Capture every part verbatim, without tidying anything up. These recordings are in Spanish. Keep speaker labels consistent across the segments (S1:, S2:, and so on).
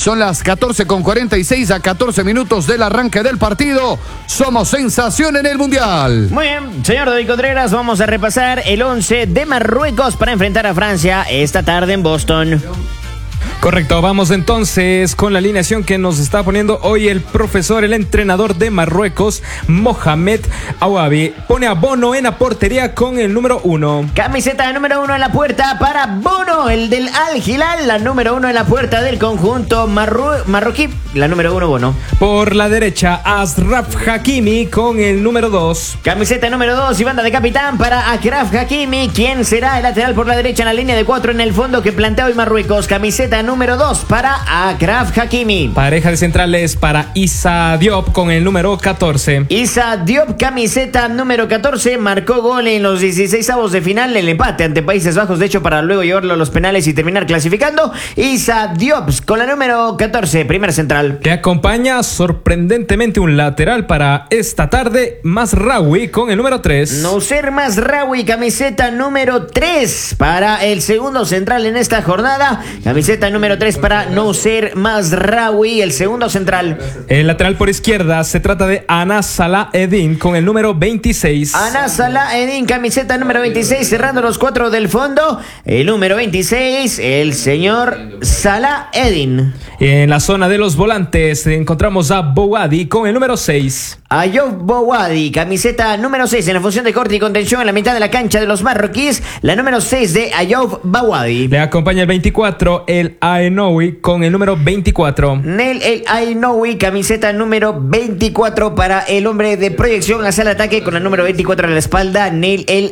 S1: Son las catorce con cuarenta y seis, a catorce minutos del arranque del partido. Somos sensación en el Mundial.
S2: Muy bien, señor David Contreras, vamos a repasar el once de Marruecos para enfrentar a Francia esta tarde en Boston.
S3: Correcto, vamos entonces con la alineación que nos está poniendo hoy el profesor, el entrenador de Marruecos, Mohamed Aouabi. Pone a Bono en la portería con el número uno.
S2: Camiseta de número uno en la puerta para Bono, el del Al Hilal. La número uno en la puerta del conjunto marro marroquí. La número uno, Bono.
S3: Por la derecha, Achraf Hakimi con el número dos.
S2: Camiseta número dos y banda de capitán para Achraf Hakimi, quien será el lateral por la derecha en la línea de cuatro en el fondo que plantea hoy Marruecos. Camiseta número dos para Achraf Hakimi.
S3: Pareja de centrales para Issa Diop con el número catorce.
S2: Issa Diop, camiseta número catorce, marcó gol en los dieciseisavos de final, el empate ante Países Bajos, de hecho, para luego llevarlo a los penales y terminar clasificando. Issa Diop con la número catorce, primer central.
S3: Que acompaña sorprendentemente un lateral para esta tarde, Mazraoui con el número tres.
S2: Noussair Mazraoui, camiseta número tres para el segundo central en esta jornada. Camiseta número tres para Noussair Mazraoui, el segundo central.
S3: El lateral por izquierda se trata de Anas Salah Eddin con el número veintiséis.
S2: Anas Salah Eddin, camiseta número veintiséis, cerrando los cuatro del fondo. El número veintiséis, el señor Salah Eddin.
S3: En la zona de los volantes encontramos a Bouhaddi con el número seis.
S2: Ayoub Bouhaddi, camiseta número seis en la función de corte y contención en la mitad de la cancha de los marroquíes. La número seis de Ayoub Bouhaddi.
S3: Le acompaña el veinticuatro, el Ainoui con el número veinticuatro.
S2: Nel El Ainoui, camiseta número veinticuatro para el hombre de proyección hacia el ataque con la número veinticuatro en la espalda, Nel El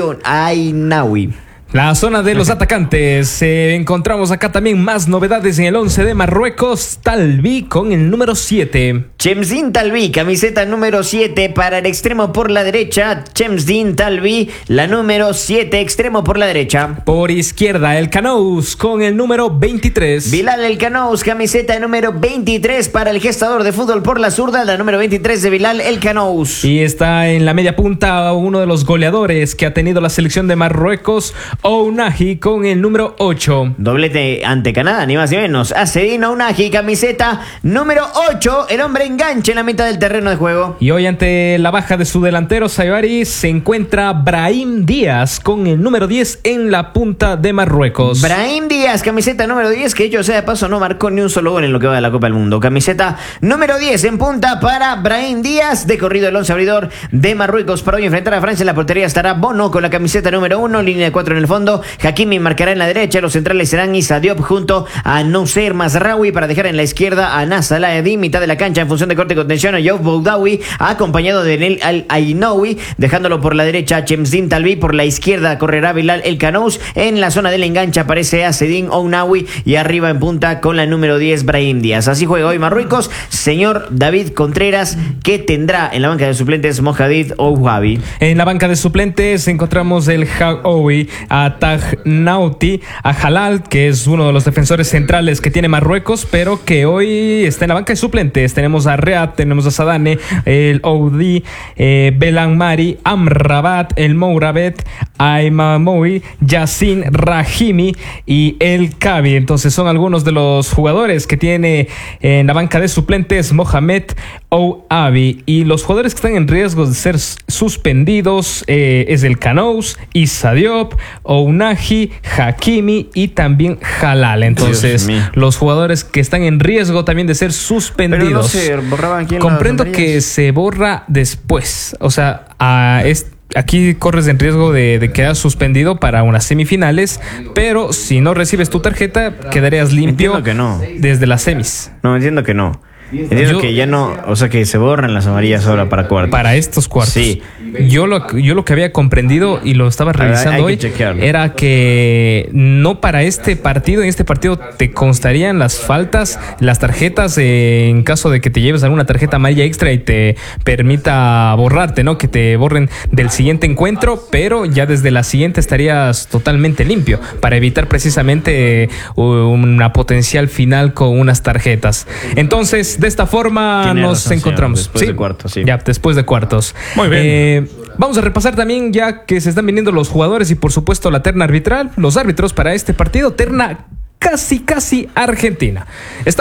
S2: Ainoui.
S3: La zona de los atacantes, eh, encontramos acá también más novedades en el once de Marruecos. Talbi con el número siete.
S2: Chemsdin Talbi, camiseta número siete para el extremo por la derecha. Chemsdin Talbi, la número siete, extremo por la derecha.
S3: Por izquierda, el Canous con el número veintitrés.
S2: Bilal El Canous, camiseta número veintitrés para el gestador de fútbol por la zurda, la número veintitrés de Bilal El Canous.
S3: Y está en la media punta uno de los goleadores que ha tenido la selección de Marruecos, Ounahi con el número ocho.
S2: Doblete ante Canadá, ni más ni menos. Acedin Ounahi, camiseta número ocho. El hombre enganche en la mitad del terreno de juego.
S3: Y hoy, ante la baja de su delantero Saibari, se encuentra Brahim Díaz con el número diez en la punta de Marruecos.
S2: Brahim Díaz, camiseta número diez, que hecho sea de paso no marcó ni un solo gol en lo que va de la Copa del Mundo. Camiseta número diez en punta para Brahim Díaz. De corrido el once abridor de Marruecos para hoy enfrentar a Francia. En la portería estará Bono con la camiseta número uno, línea de cuatro en el fondo. Hakimi marcará en la derecha, los centrales serán Issa Diop junto a Noussair Mazraoui para dejar en la izquierda a Anas Salah Eddin, mitad de la cancha en función de corte y contención a Ayoub Bouhaddi, acompañado de Nel Al Ainoui, dejándolo por la derecha Chemsdin Talbi, por la izquierda correrá Bilal El Canous, en la zona del enganche aparece Acedin Ounahi y arriba en punta con la número diez Brahim Díaz. Así juega hoy Marruecos. Señor David Contreras, ¿qué tendrá en la banca de suplentes Mohamed Aouabi?
S3: En la banca de suplentes encontramos el Haoui a Nauti, a Halal, que es uno de los defensores centrales que tiene Marruecos, pero que hoy está en la banca de suplentes. Tenemos a Reat, tenemos a Sadane, el Oudi, eh, Belanmari, Amrabat, el Mourabet, Aimamoui, Yassin Rahimi y el Kabi. Entonces son algunos de los jugadores que tiene en la banca de suplentes Mohamed Aouabi. Y los jugadores que están en riesgo de ser suspendidos eh, es el Canous, Issa Diop, Ounahi, Hakimi y también Halal. Entonces los jugadores que están en riesgo también de ser suspendidos.
S2: Pero no se borraban aquí en
S3: Comprendo que se borra después. O sea, a este aquí corres en riesgo de, de quedar suspendido para unas semifinales, pero si no recibes tu tarjeta, quedarías limpio
S2: que no.
S3: desde las semis.
S2: No, entiendo que no. Entiendo yo, que ya no, o sea que se borran las amarillas ahora para cuartos.
S3: Para estos cuartos.
S2: Sí.
S3: Yo lo, yo lo que había comprendido y lo estaba revisando hoy era que no para este partido, en este partido te constarían las faltas, las tarjetas eh, en caso de que te lleves alguna tarjeta amarilla extra y te permita borrarte, ¿no? Que te borren del siguiente encuentro, pero ya desde la siguiente estarías totalmente limpio para evitar precisamente una potencial final con unas tarjetas. Entonces, de esta forma Tiene nos razón, encontramos.
S2: Después
S3: ¿Sí?
S2: de cuartos, sí.
S3: Ya, después de cuartos.
S1: Muy bien.
S3: Eh, vamos a repasar también, ya que se están viniendo los jugadores y por supuesto la terna arbitral, los árbitros para este partido, terna casi, casi argentina. Está